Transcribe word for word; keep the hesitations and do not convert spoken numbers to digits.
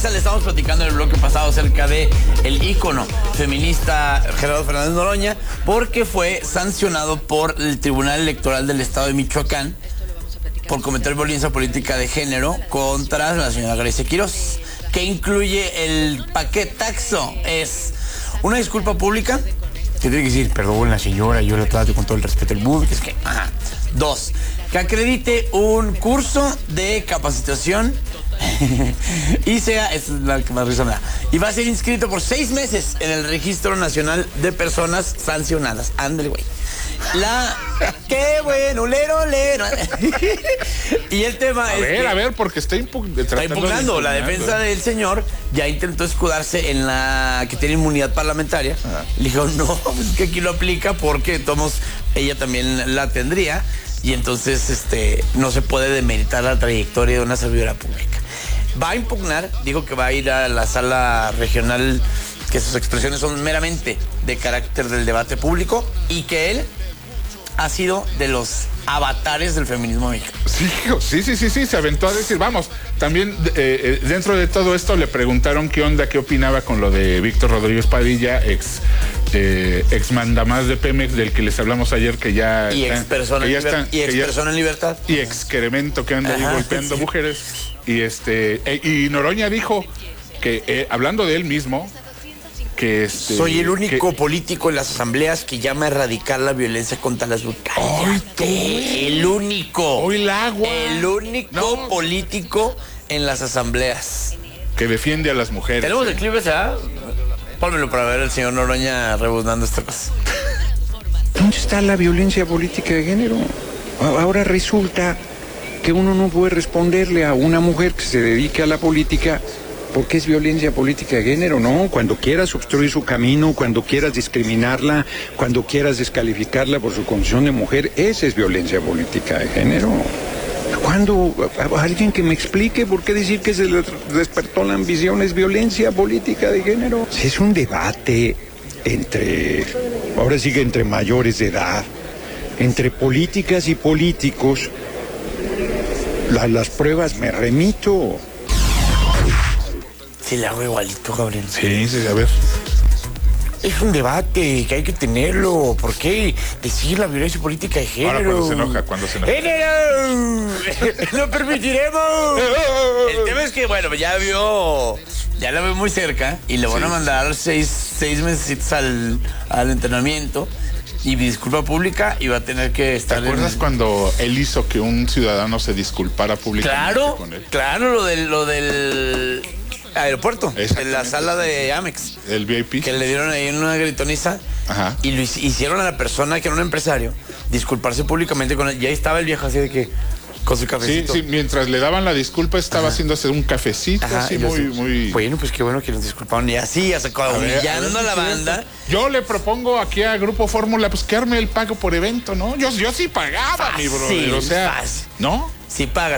Televisa. Le estamos platicando en el bloque pasado acerca de el ícono feminista Gerardo Fernández Noroña, porque fue sancionado por el Tribunal Electoral del Estado de Michoacán por cometer violencia política de género contra la señora Grecia Quiroz, que incluye el paquetaxo. Es una disculpa pública, que tiene que decir, perdón la señora, yo la trato con todo el respeto del mundo, que es que, ajá. Dos, que acredite un curso de capacitación y sea, esta es la que más risa me da, y va a ser inscrito por seis meses en el Registro Nacional de Personas Sancionadas. Ándale, güey. La... ¡Qué bueno! ¡Lero, lero! Y el tema a es ver, que a ver, porque está, impu está impugnando. La defensa del señor ya intentó escudarse en la que tiene inmunidad parlamentaria. Ajá. Le dijo, no, pues que aquí lo aplica porque tomos, ella también la tendría. Y entonces este, no se puede demeritar la trayectoria de una servidora pública. Va a impugnar, dijo que va a ir a la sala regional, que sus expresiones son meramente de carácter del debate público y que él ha sido de los avatares del feminismo mexicano. Sí, sí, sí, sí, sí, se aventó a decir, vamos, también eh, dentro de todo esto le preguntaron qué onda, qué opinaba con lo de Víctor Rodríguez Padilla, ex, eh, ex mandamás de Pemex, del que les hablamos ayer, que ya... Y ex persona, que en, ya liber están, y ex que ya, persona en libertad. Y excremento que anda ahí golpeando sí. mujeres. Y, este, eh, y Noroña dijo que, eh, hablando de él mismo, que este, soy el único que, político en las asambleas que llama a erradicar la violencia contra las mujeres. ¡Cállate! El único. Hoy el agua. El único no. político en las asambleas que defiende a las mujeres. ¿Tenemos eh? el clip ese? ¿Ah? Pónmelo para ver al señor Noroña rebuznando esta cosa. ¿Dónde está la violencia política de género? Ahora resulta que uno no puede responderle a una mujer que se dedique a la política porque es violencia política de género. No, cuando quieras obstruir su camino, cuando quieras discriminarla, cuando quieras descalificarla por su condición de mujer, esa es violencia política de género. Cuando alguien que me explique por qué decir que se le despertó la ambición es violencia política de género. Es un debate entre, ahora sí que entre mayores de edad, entre políticas y políticos. La, las pruebas me remito. Sí, le hago igualito, Gabriel. Sí, sí, a ver. Es un debate que hay que tenerlo. ¿Por qué decir la violencia política de género? Ahora cuando se enoja, cuando se enoja. ¡Género! ¡No permitiremos! El tema es que, bueno, ya vio, ya la veo muy cerca y le van sí. a mandar seis, seis meses al, al entrenamiento y disculpa pública y va a tener que estar... ¿Te acuerdas en... cuando él hizo que un ciudadano se disculpara públicamente claro, con él? Claro, lo del... Lo del... aeropuerto, en la sala de Amex. El V I P. Que le dieron ahí una gritoniza. Ajá. Y lo hicieron a la persona que era un empresario disculparse públicamente con él. Y ahí estaba el viejo así de que con su cafecito. Sí, sí, mientras le daban la disculpa estaba Ajá. haciéndose un cafecito. Ajá, así muy, los, muy... Bueno, pues qué bueno que nos disculparon. Y así, hasta humillando a, a la banda. Yo le propongo aquí a Grupo Fórmula, pues que arme el pago por evento, ¿no? Yo, yo sí pagaba, fácil, mi brother. O sea, fácil. ¿no? Sí paga.